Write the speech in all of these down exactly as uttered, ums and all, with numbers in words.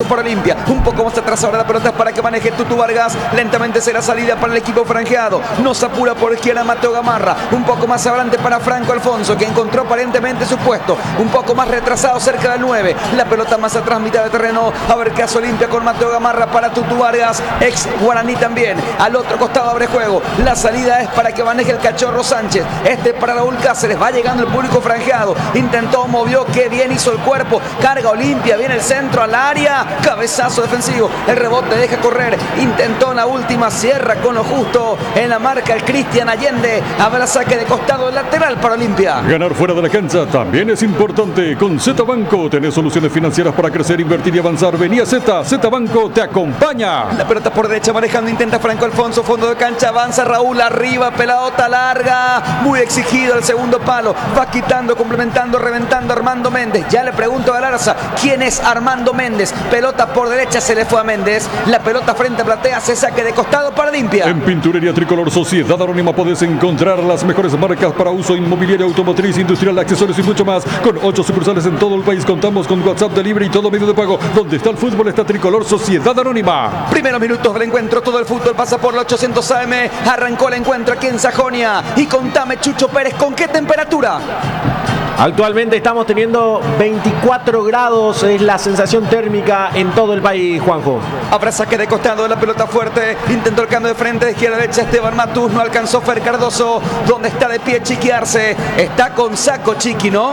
para Olimpia. Un poco más atrás ahora la pelota es para que maneje Tutu Vargas. Lentamente será salida para el equipo franjeado. Nos apura por izquierda Mateo Gamarra. Un poco más adelante para Franco Alfonso, que encontró aparentemente su puesto. Un poco más retrasado cerca del nueve. La pelota más atrás, mitad de terreno. A ver qué hace Olimpia con Mateo Gamarra para Tutu Vargas. Ex Guaraní también. Al otro costado abre juego. La salida es para que maneje el Cachorro Sánchez. Este para Raúl Cáceres. Va llegando el público franjeado. Intentó, movió. Qué bien hizo el cuerpo. Carga Olimpia. Viene el centro al área. Cabezazo defensivo. El rebote deja correr. Intentó en la última. Cierra con lo justo. En la marca el Cristian Allende. Habrá saque de costado lateral para Olimpia. Ganar fuera de la cancha también es importante. Con Z Banco tenés soluciones financieras para crecer, invertir y avanzar. Vení a Z. Z Banco te acompaña. La pelota por derecha manejando. Intenta Franco Alfonso. Fondo de cancha. Avanza Raúl arriba. Pelota larga. Muy exigido el segundo palo. Va quitando, complementando, reventando Armando Méndez. Ya le pregunto a Galarza. ¿Quién es Armando Méndez? Pelota por derecha. Se le fue a Méndez. La pelota frente a Platea. Se saque de costado para Olimpia. En Pinturería Tricolor Sociedad Anónima podés encontrar las mejores marcas para uso inmobiliario, automotriz, industrial, accesorios y mucho más. Con ocho sucursales en todo el país. Contamos con WhatsApp, delivery y todo medio de pago. Donde está el fútbol está Tricolor Sociedad Anónima. Primeros minutos del encuentro. Todo el fútbol pasa por la ochocientos A M. Arrancó el encuentro aquí en Sajonia. Y contame, Chucho Pérez, ¿con qué temperatura? Actualmente estamos teniendo veinticuatro grados, es la sensación térmica en todo el país, Juanjo. Habrá saque de costado de la pelota fuerte. Intentó el cambio de frente de izquierda a derecha Esteban Matus. No alcanzó Fer Cardoso. Donde está de pie Chiqui Arce. Está con saco Chiqui, ¿no?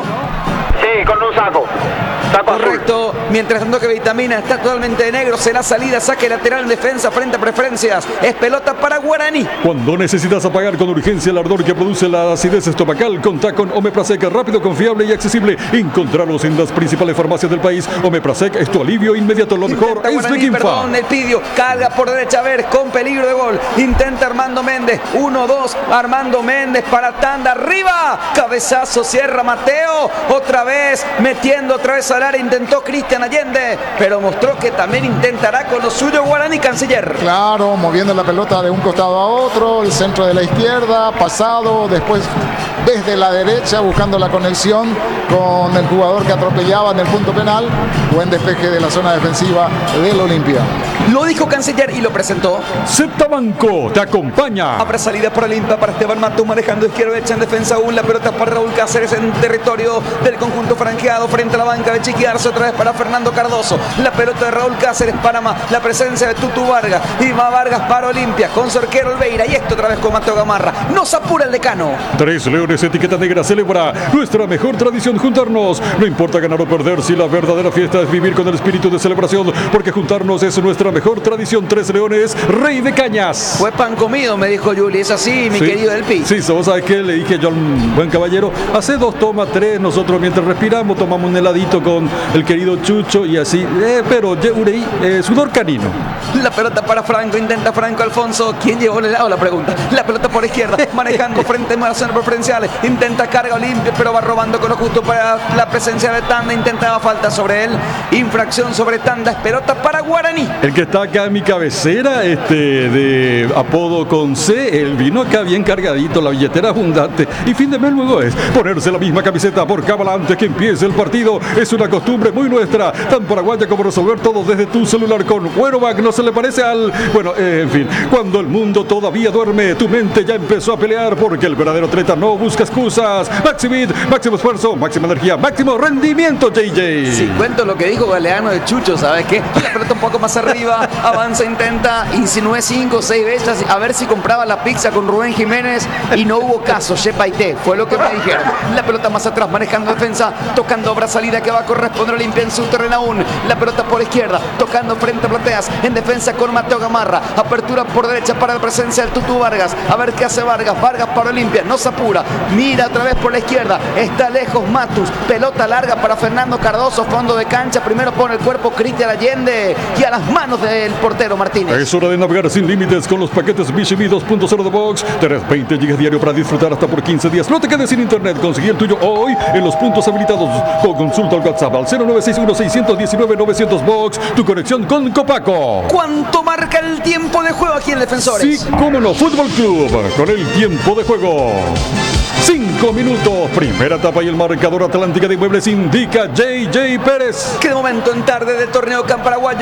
Sí, con un saco. Saco Correcto. azul. Mientras tanto que Vitamina está totalmente de negro. Será salida, saque lateral, defensa frente a preferencias. Es pelota para Guaraní. Cuando necesitas apagar con urgencia el ardor que produce la acidez estomacal, contá con Omeprazec, rápido, confiable y accesible. Encontrarlos en las principales farmacias del país. Omeprazec es tu alivio inmediato. Lo mejor Intenta es Guaraní, Lequimfa. perdón, el pidio. Carga por derecha, a ver, con peligro de gol. Intenta Armando Méndez. uno dos. Armando Méndez para tanda. Arriba. Cabezazo, cierra Mateo. Otra vez, metiendo otra vez al área. Intentó Cristian Allende, pero mostró que también intentará con lo suyo Guaraní Canciller. Claro, moviendo la pelota de un costado a otro. El centro de la izquierda, pasado, después desde la derecha, buscando la conexión con el jugador que atropellaba en el punto penal. Buen despeje de la zona defensiva del Olimpia. Lo dijo Canciller y lo presentó. Z Banco te acompaña. Habrá salida por Olimpia para Esteban Matus, manejando izquierda derecha en defensa aún. La pelota para Raúl Cáceres en territorio del conjunto franqueado frente a la banca de Chiqui Arce. Otra vez para Fernando Cardoso. La pelota de Raúl Cáceres para más. La presencia de Tutu Vargas. Y va Vargas para Olimpia con su arquero Olveira. Y esto otra vez con Mateo Gamarra. Nos apura el decano. Tres Leones Etiqueta Negra celebra nuestra mejor tradición, juntarnos. No importa ganar o perder, si la verdadera fiesta es vivir con el espíritu de celebración, porque juntarnos es nuestra mejor tradición. Tres Leones, Rey de Cañas. Fue pan comido, me dijo Juli. Es así, mi sí, querido Delpi. Sí, ¿vos sabés qué? Le dije yo al buen caballero, hace dos tomas, tres, nosotros mientras respiramos tomamos un heladito con el querido Chucho y así, eh, pero Yeurei, eh, sudor canino. La pelota para Franco, intenta Franco Alfonso. ¿Quién llevó el helado? La pregunta. La pelota por izquierda, manejando frente a la zona preferencial. Intenta carga Olimpia, pero va robando con lo justo para la presencia de Tanda. Intentaba falta sobre él. Infracción sobre Tanda. Es pelota para Guaraní. El que está acá en mi cabecera, este, de apodo con C, él vino acá bien cargadito, la billetera abundante. Y fin de mes luego es ponerse la misma camiseta por cábala antes que empiece el partido. Es una costumbre muy nuestra, tan paraguaya como resolver todo desde tu celular con Werovac. No se le parece al... Bueno, eh, en fin, cuando el mundo todavía duerme, tu mente ya empezó a pelear, porque el verdadero atleta no busca excusas. Maximid, máximo esfuerzo, máxima energía, máximo rendimiento, J J. Sí, cuento lo que dijo Galeano de Chucho, ¿sabes qué? La pelota un poco más arriba, avanza, intenta, insinué cinco o seis veces a ver si compraba la pizza con Rubén Jiménez y no hubo caso, Shepaité, fue lo que me dijeron. La pelota más atrás, manejando defensa, tocando obra salida que va a corresponder Olimpia en su terreno aún. La pelota por izquierda, tocando frente a Plateas, en defensa con Mateo Gamarra. Apertura por derecha para la presencia del Tutu Vargas. A ver qué hace Vargas, Vargas para Olimpia, no se apura. Mira otra vez por la izquierda, está lejos Matus. Pelota larga para Fernando Cardoso, fondo de cancha. Primero pone el cuerpo Cristian Allende y a las manos del portero Martínez. Es hora de navegar sin límites con los paquetes Bichibi dos punto cero de Box. Tenés veinte gigas diario para disfrutar hasta por quince días. No te quedes sin internet. Conseguí el tuyo hoy en los puntos habilitados. O consulta al WhatsApp al cero nueve seis uno seis uno nueve novecientos Box. Tu conexión con Copaco. ¿Cuánto marca el tiempo de juego aquí en Defensores? Sí, cómo no. Fútbol Club con el tiempo de juego. Cinco minutos, primera etapa y el marcador Atlántica de Muebles indica J J Pérez. Que de momento en tarde del torneo Camparaguayo